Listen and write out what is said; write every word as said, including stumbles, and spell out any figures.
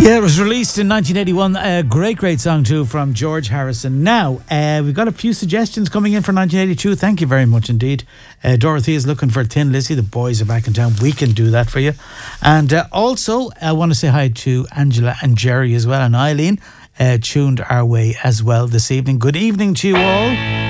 Yeah, it was released in nineteen eighty-one. A great, great song too from George Harrison. Now, uh, we've got a few suggestions coming in for nineteen eighty-two. Thank you very much indeed. Uh, Dorothy is looking for Thin Lizzy. The boys are back in town. We can do that for you. And uh, also, I want to say hi to Angela and Jerry as well, and Eileen uh, tuned our way as well this evening. Good evening to you all.